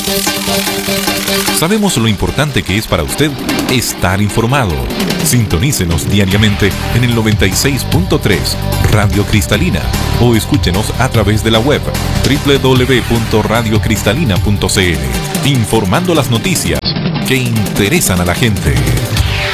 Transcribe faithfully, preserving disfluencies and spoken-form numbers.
Sabemos lo importante que es para usted estar informado. Sintonícenos diariamente en el noventa y seis punto tres Radio Cristalina o escúchenos a través de la web doble u doble u doble u punto radio cristalina punto c l, informando las noticias que interesan a la gente.